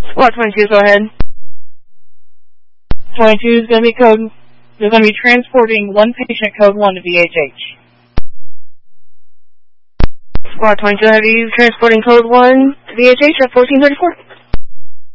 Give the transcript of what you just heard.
Squad 22, go ahead. 22 is going to be code. They're going to be transporting one patient, code 1, to VHH. Squad 22, have you transporting code 1 to VHH at 1434?